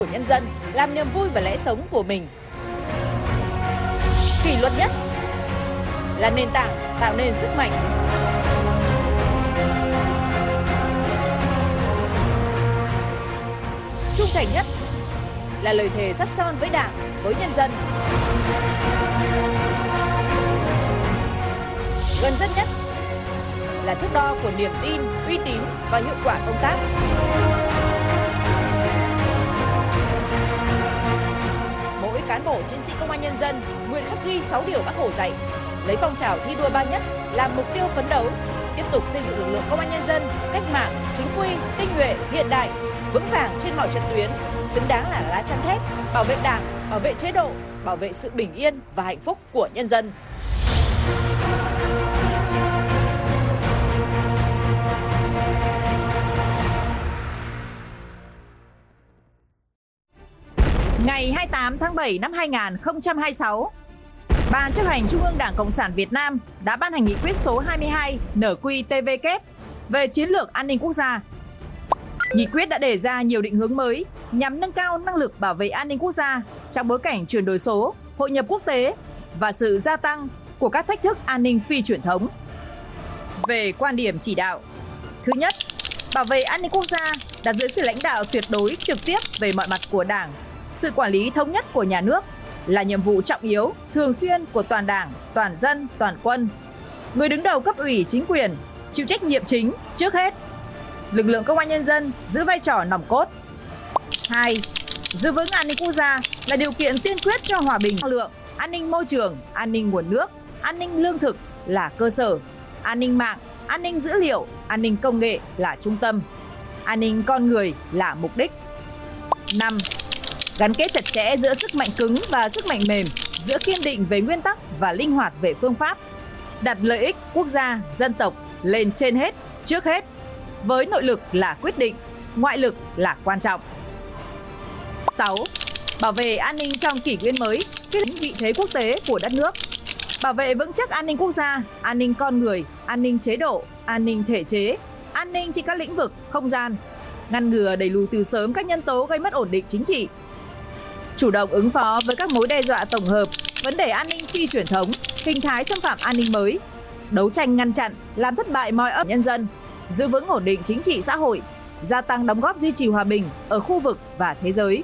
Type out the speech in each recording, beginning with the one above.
của nhân dân làm niềm vui và lẽ sống của mình. Kỷ luật nhất là nền tảng tạo nên sức mạnh. Trung thành nhất là lời thề sắt son với Đảng, với nhân dân. Gần dân nhất là thước đo của niềm tin, uy tín và hiệu quả công tác. Mỗi cán bộ chiến sĩ công an nhân dân nguyện khắc ghi 6 điều Bác Hồ dạy, lấy phong trào thi đua ba nhất làm mục tiêu phấn đấu, tiếp tục xây dựng lực lượng công an nhân dân cách mạng, chính quy, tinh nhuệ, hiện đại, vững vàng trên mọi trận tuyến, xứng đáng là lá chắn thép, bảo vệ Đảng, bảo vệ chế độ, bảo vệ sự bình yên và hạnh phúc của nhân dân. Ngày 28 tháng 7 năm 2026, Ban chấp hành Trung ương Đảng Cộng sản Việt Nam đã ban hành nghị quyết số 22 NQ-TVK về chiến lược an ninh quốc gia. Nghị quyết đã đề ra nhiều định hướng mới nhằm nâng cao năng lực bảo vệ an ninh quốc gia trong bối cảnh chuyển đổi số, hội nhập quốc tế và sự gia tăng của các thách thức an ninh phi truyền thống. Về quan điểm chỉ đạo, thứ nhất, bảo vệ an ninh quốc gia đặt dưới sự lãnh đạo tuyệt đối trực tiếp về mọi mặt của Đảng, sự quản lý thống nhất của nhà nước là nhiệm vụ trọng yếu, thường xuyên của toàn Đảng, toàn dân, toàn quân. Người đứng đầu cấp ủy chính quyền chịu trách nhiệm chính trước hết. Lực lượng công an nhân dân giữ vai trò nòng cốt. 2. Giữ vững an ninh quốc gia là điều kiện tiên quyết cho hòa bình năng lượng, an ninh môi trường, an ninh nguồn nước, an ninh lương thực là cơ sở, an ninh mạng, an ninh dữ liệu, an ninh công nghệ là trung tâm, an ninh con người là mục đích. 5. Gắn kết chặt chẽ giữa sức mạnh cứng và sức mạnh mềm, giữa kiên định về nguyên tắc và linh hoạt về phương pháp, đặt lợi ích quốc gia, dân tộc lên trên hết, trước hết, với nội lực là quyết định, ngoại lực là quan trọng. 6. Bảo vệ an ninh trong kỷ nguyên mới, quyết định vị thế quốc tế của đất nước. Bảo vệ vững chắc an ninh quốc gia, an ninh con người, an ninh chế độ, an ninh thể chế, an ninh trên các lĩnh vực, không gian, ngăn ngừa đẩy lùi từ sớm các nhân tố gây mất ổn định chính trị. Chủ động ứng phó với các mối đe dọa tổng hợp, vấn đề an ninh phi truyền thống, hình thái xâm phạm an ninh mới, đấu tranh ngăn chặn, làm thất bại mọi ấp nhân dân, giữ vững ổn định chính trị xã hội, gia tăng đóng góp duy trì hòa bình ở khu vực và thế giới.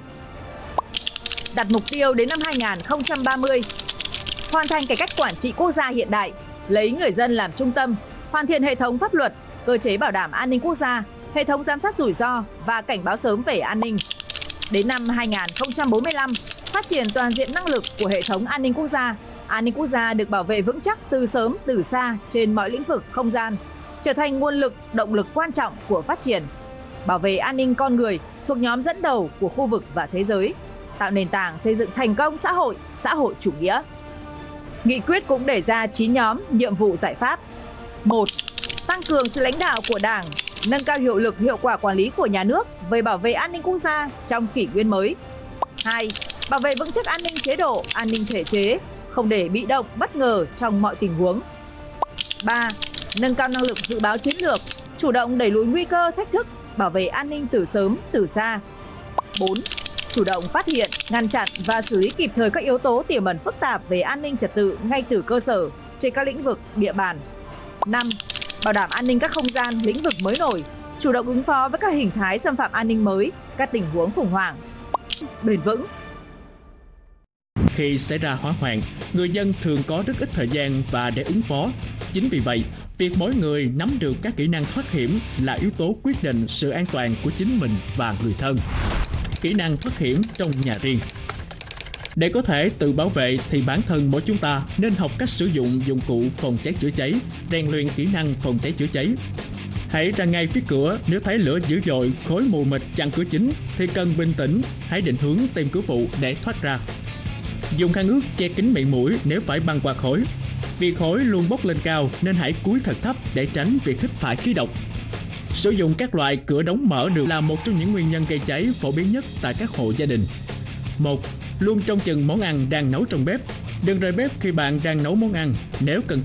Đặt mục tiêu đến năm 2030, hoàn thành cải cách quản trị quốc gia hiện đại, lấy người dân làm trung tâm, hoàn thiện hệ thống pháp luật, cơ chế bảo đảm an ninh quốc gia, hệ thống giám sát rủi ro và cảnh báo sớm về an ninh. Đến năm 2045, phát triển toàn diện năng lực của hệ thống an ninh quốc gia được bảo vệ vững chắc từ sớm từ xa trên mọi lĩnh vực không gian, trở thành nguồn lực, động lực quan trọng của phát triển. Bảo vệ an ninh con người thuộc nhóm dẫn đầu của khu vực và thế giới, tạo nền tảng xây dựng thành công xã hội chủ nghĩa. Nghị quyết cũng đề ra 9 nhóm nhiệm vụ giải pháp. 1. Tăng cường sự lãnh đạo của Đảng, nâng cao hiệu lực hiệu quả quản lý của nhà nước về bảo vệ an ninh quốc gia trong kỷ nguyên mới. 2. Bảo vệ vững chắc an ninh chế độ, an ninh thể chế, không để bị động, bất ngờ trong mọi tình huống. 3. Nâng cao năng lực dự báo chiến lược, chủ động đẩy lùi nguy cơ, thách thức, bảo vệ an ninh từ sớm, từ xa. 4. Chủ động phát hiện, ngăn chặn và xử lý kịp thời các yếu tố tiềm ẩn phức tạp về an ninh trật tự ngay từ cơ sở, trên các lĩnh vực, địa bàn. 5. Bảo đảm an ninh các không gian, lĩnh vực mới nổi, chủ động ứng phó với các hình thái xâm phạm an ninh mới, các tình huống khủng hoảng. Bền vững. Khi xảy ra hỏa hoạn, người dân thường có rất ít thời gian và để ứng phó. Chính vì vậy, việc mỗi người nắm được các kỹ năng thoát hiểm là yếu tố quyết định sự an toàn của chính mình và người thân. Kỹ năng thoát hiểm trong nhà riêng. Để có thể tự bảo vệ thì bản thân mỗi chúng ta nên học cách sử dụng dụng cụ phòng cháy chữa cháy, rèn luyện kỹ năng phòng cháy chữa cháy. Hãy ra ngay phía cửa, nếu thấy lửa dữ dội, khói mù mịt chặn cửa chính thì cần bình tĩnh, hãy định hướng tìm cửa phụ để thoát ra. Dùng khăn ướt che kín miệng mũi nếu phải băng qua khói. Vì khói luôn bốc lên cao nên hãy cúi thật thấp để tránh việc hít phải khí độc. Sử dụng các loại cửa đóng mở được là một trong những nguyên nhân gây cháy phổ biến nhất tại các hộ gia đình. 1. Luôn trông chừng món ăn đang nấu trong bếp. Đừng rời bếp khi bạn đang nấu món ăn. Nếu cần